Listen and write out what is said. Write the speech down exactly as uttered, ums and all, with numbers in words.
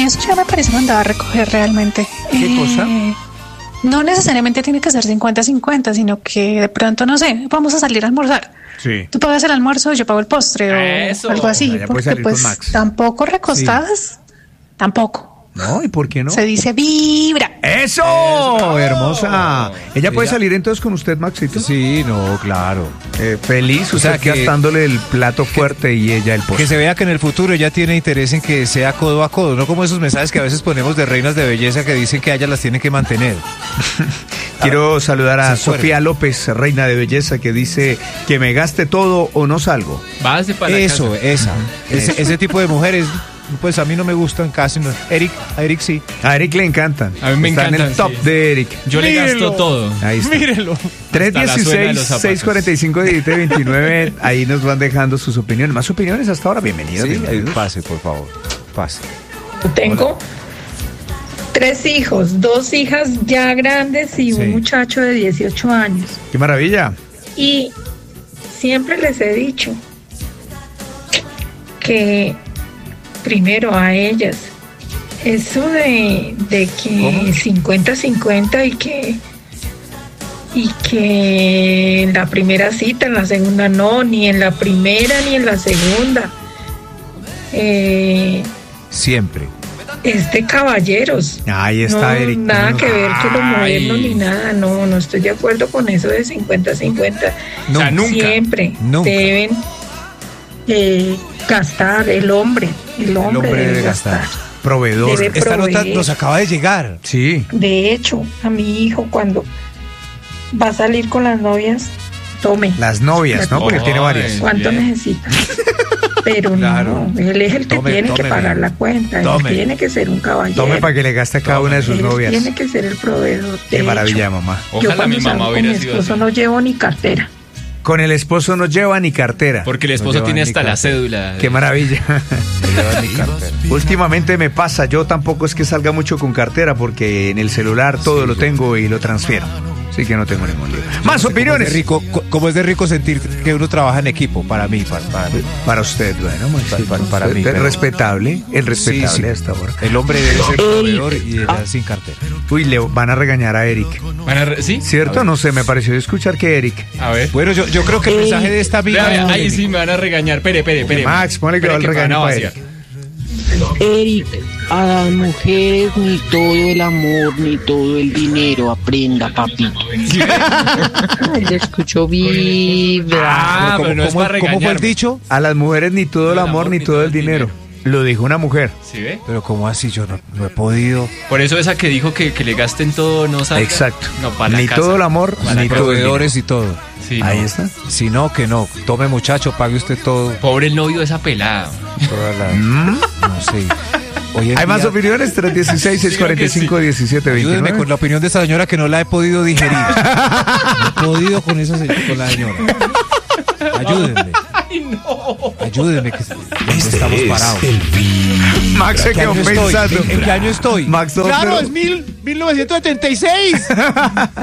mí eso ya me parece mandado a recoger realmente. ¿Qué Eh, cosa? No necesariamente tiene que ser cincuenta cincuenta, sino que de pronto, no sé, vamos a salir a almorzar. Sí. Tú pagas el almuerzo, yo pago el postre o Eso. algo así. Ya puedes Porque salir con pues Max. tampoco recostadas, tampoco. No, ¿y por qué no? Se dice vibra. ¡Eso! Eso. Hermosa. ¿Ella puede Ella- salir entonces con usted, Maxito? Sí, no, claro. Eh, feliz, O usted sea, que- gastándole el plato fuerte y ella el postre. Que se vea que en el futuro ella tiene interés en que sea codo a codo, no como esos mensajes que a veces ponemos de reinas de belleza que dicen que a ellas las tienen que mantener. Quiero saludar a Se fueron. Sofía López, reina de belleza, que dice que me gaste todo o no salgo. Váyase para la Eso, casa. esa. Ese, Eso. ese tipo de mujeres, pues a mí no me gustan casi. No. Eric, a Eric sí. A Eric le encantan. A mí me Está en el encantan, top sí. de Eric. Yo le gasto Mírelo. todo. Ahí está. Mírelo. tres Hasta la suela de dieciséis, los zapatos. seis cuarenta y cinco, diecisiete veintinueve. Ahí nos van dejando sus opiniones. Más opiniones hasta ahora. Bienvenidos. Sí, bienvenidos. pase, por favor. Pase. Tengo tres hijos, dos hijas ya grandes y Sí. un muchacho de dieciocho años. Qué maravilla. Y siempre les he dicho que primero a ellas, eso de, de que cincuenta cincuenta y que y que en la primera cita, en la segunda no, ni en la primera ni en la segunda. Eh, Siempre. es de caballeros. Ahí está no, Eric. Nada No, que ver con lo Ay. moderno ni nada. No, no estoy de acuerdo con eso de cincuenta cincuenta. O sea, nunca. Siempre Nunca. deben eh, gastar el hombre. El hombre, hombre debe, debe gastar. gastar. Proveedor. Debe- Esta nota proveer. nos acaba de llegar. Sí. De hecho, a mi hijo cuando va a salir con las novias, tome. Las novias, ¿no? Porque Ay. tiene varias. ¿Cuánto Bien. necesita? Pero Claro. no, él es el que Tome, tiene que tome, pagar bien. la cuenta. Tome. Él tiene que ser un caballero. Tome para que le gaste a cada una de sus Él novias. tiene que ser el proveedor. De Qué maravilla, hecho, mamá. yo Ojalá cuando mi mamá salgo con hubiera mi sido esposo así. no llevo ni cartera. Con el esposo no lleva ni cartera. Porque el No esposo lleva tiene ni hasta la cartera. cédula. Qué maravilla. No lleva ni cartera. Últimamente me pasa, yo tampoco es que salga mucho con cartera porque en el celular todo lo tengo y lo transfiero. Así que no tengo ningún lío. Más Como es de opiniones. rico, co- como es de rico sentir que uno trabaja en equipo, para mí, para, para mí. Para usted, bueno, Maxito. Para- para mí, Es pero- respetable, es respetable Sí, sí. hasta ahora. El hombre debe ser proveedor y ella sin cartera. Uy, le van a regañar a Eric. ¿Van a re- ¿Sí? ¿Cierto? No sé, me pareció escuchar que Eric. A ver. Bueno, yo, yo creo que el mensaje de esta amiga. Vea, vea, ahí sí me van a regañar. Pere, pere, pere. Max, ponle que Pere, va el me van a regaño para vaciar. Eric. Eric, a las mujeres ni todo el amor ni todo el dinero, aprenda, papito. Ay, le escucho vibra. Ah, ¿Cómo, pero no es cómo- para cómo fue el regañarme. dicho? A las mujeres ni todo el amor ni todo el dinero. Lo dijo una mujer. ¿Sí ve? Pero ¿cómo así? Yo no, no he podido. Por eso esa que dijo que, que le gasten todo no salga. Exacto. No, para la Ni casa. todo el amor, Para la ni casa. todo el dinero. Proveedores y todo. Sí, Ahí no. está. Si no, que no. Tome muchacho, pague usted todo. Pobre el novio de esa pelada. Toda la- Mm. No sé. Hoy en Hay más día- opiniones, tres dieciséis, seis cuarenta y cinco, diecisiete Ayúdenme veintinueve. con la opinión de esta señora que no la he podido digerir. No he podido con esa se- con la señora. Ayúdenme. Ay, no. Ayúdenme que estamos parados. Max se ¿En qué quedó año estoy? pensando. ¿En, en qué año estoy? Max, no, claro, pero- es mil, mil novecientos setenta y seis.